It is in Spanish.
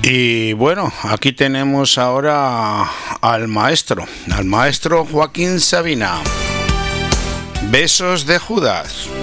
Y bueno, aquí tenemos ahora al maestro Joaquín Sabina. Besos de Judas.